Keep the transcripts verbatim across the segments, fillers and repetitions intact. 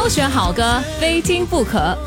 挑选好歌，非听不可。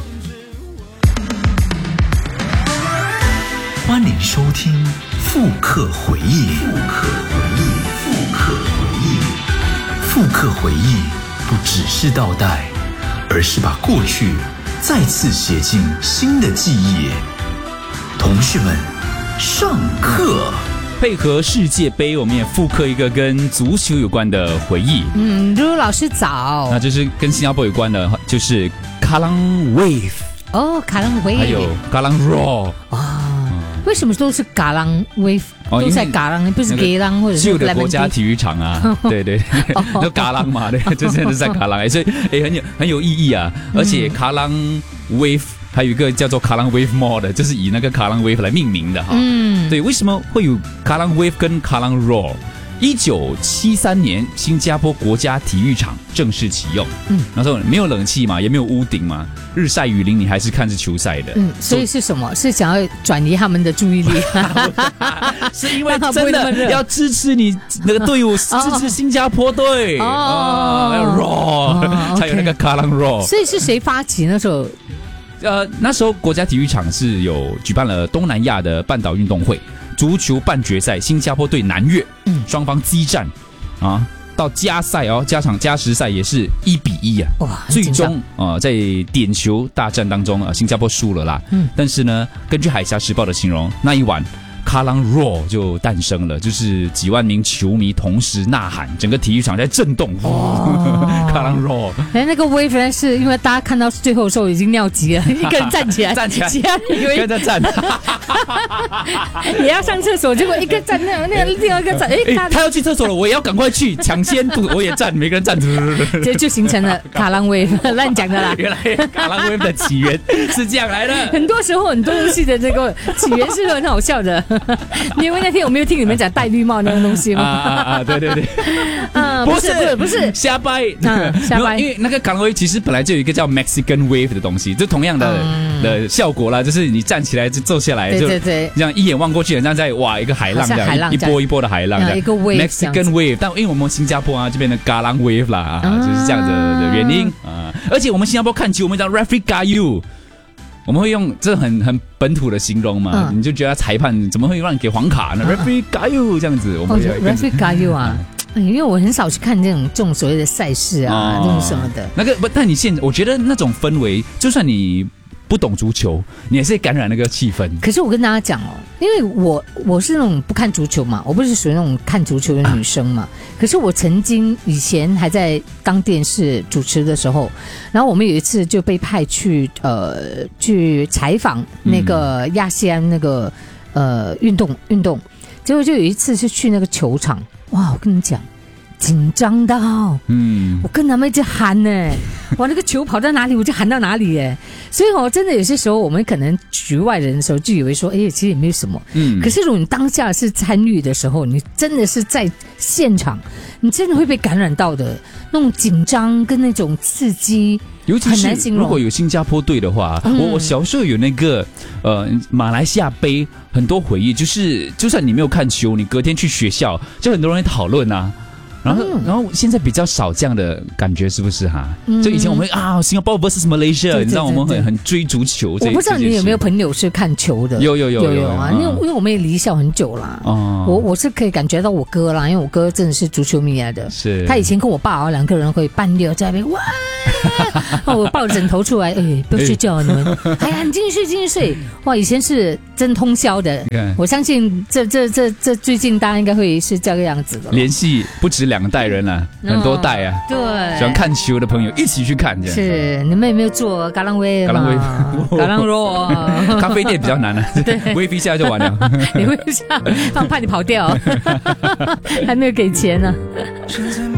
欢迎收听复刻回忆。复刻回忆，复刻回忆，复刻回忆不只是倒带，而是把过去再次写进新的记忆。同学们，上课。 配合世界杯，我们也复刻一个跟足球有关的回忆。 嗯，如老师早， 那就是跟新加坡有关的，就是卡朗 Wave 哦，卡朗 Wave， 还有卡朗 Raw 啊。为什么都是卡朗 Wave？ 哦， 都在卡朗，不是给朗或者是旧的国家体育场啊，对对对，就卡朗嘛，对，就真的是在卡朗，所以也很有很有意义啊。而且卡朗 Wave 还有一个叫做卡朗 Wave Mall 的，就是以那个卡朗 Wave 来命名的哈。嗯，对，为什么会有卡朗 Wave 跟卡朗 Raw？一九七三年，新加坡国家体育场正式启用。嗯，那时候没有冷气嘛，也没有屋顶嘛，日晒雨淋，你还是看着球赛的。 嗯，所以是什么？是想要转移他们的注意力， 是因为真的要支持你那个队伍，支持新加坡队哦 ，Raw 才有那个卡朗 Raw。 所以是谁发起那时候？ 呃，那时候国家体育场是有举办了东南亚的半岛运动会。足球半决赛，新加坡对南越，嗯，双方激战啊，到加赛哦，加场加时赛也是一比一啊，哇，最终啊、呃、在点球大战当中啊，新加坡输了啦，嗯，但是呢，根据《海峡时报》的形容，那一晚卡朗 Raw 就诞生了，就是几万名球迷同时呐喊，整个体育场在震动。哦，卡朗 Raw， 哎，那个 wave 呢，是因为大家看到最后的时候已经尿急了，一个人站起来， 站起来， 其他人以为在站， 也要上厕所，结果一个站，那那另外一个站，哎， 他, 他要去厕所了，我也要赶快去抢先，我也站，每个人站， 就就形成了卡朗 wave， 乱讲的啦。 原来卡朗 wave 的起源是这样来的。 很多时候很多东西的这个起源是很好笑的。你因为那天我没有听你们讲戴绿帽那个东西吗？ 啊啊啊！对对对， 啊，不是不是不是瞎掰， 嗯，瞎掰。 因为那个卡朗 wave 其实本来就有一个叫 Mexican wave 的东西，就同样的、嗯、的效果啦，就是你站起来就坐下来， 对对对， 这样一眼望过去，很像在哇一个海浪这样，海浪一波一波的海浪， 一个 wave Mexican wave。但因为我们新加坡啊这边的卡朗 wave 啦，啊，就是这样子的原因啊。而且我们新加坡看球，我们叫 referee gayu。我们会用这很很本土的形容嘛，嗯、你就觉得裁判怎么会让你给黄卡呢、嗯、？Referee gayu 这样子，我们会、哦、Referee gayu 啊、嗯，因为我很少去看这种这种所谓的赛事啊，这、哦、种什么的。 那个不，但你现我觉得那种氛围，就算你不懂足球，你也是感染那个气氛。 可是我跟大家讲哦，因为我我是那种不看足球嘛，我不是属于那种看足球的女生嘛。啊、可是我曾经以前还在当电视主持的时候，然后我们有一次就被派去呃去采访那个亚细安那个呃运动运动，结果就有一次是去那个球场，哇，我跟你讲。紧张到，嗯，我跟他们一直喊呢，哇，那个球跑到哪里我就喊到哪里耶，所以哦，真的有些时候我们可能局外人的时候就以为说，哎，其实也没有什么，嗯，可是如果你当下是参与的时候，你真的是在现场，你真的会被感染到的那种紧张跟那种刺激。 尤其是如果有新加坡队的话，嗯、我我小时候有那个呃马来西亚杯很多回忆，就是就算你没有看球，你隔天去学校就很多人会讨论啊。然后，嗯、然后现在比较少这样的感觉，是不是哈？嗯、就以前我们啊，Singapore versus Malaysia，你知道我们很很追足球。 我不知道你有没有朋友是看球的？ 有有有有有啊！因为因为我们也离校很久啦。哦，我我是可以感觉到我哥啦，因为我哥真的是足球迷来的。 是。 他以前跟我爸啊两个人会半夜在那边哇，我抱着枕头出来，哎，不要睡觉啊你们！哎呀，你进去睡，进去睡！哇，以前是真通宵的。我相信这这这这最近大家应该会是这个样子的。 联系不止两代人啊，很多代啊， 对， 喜欢看球的朋友一起去看，这样是。你们有没有做嘎啷威？ 嘎啷威， 嘎啷罗， 咖啡店比较难啊，对，威一下就完了。 你威一下，他们怕你跑掉，还没有给钱呢。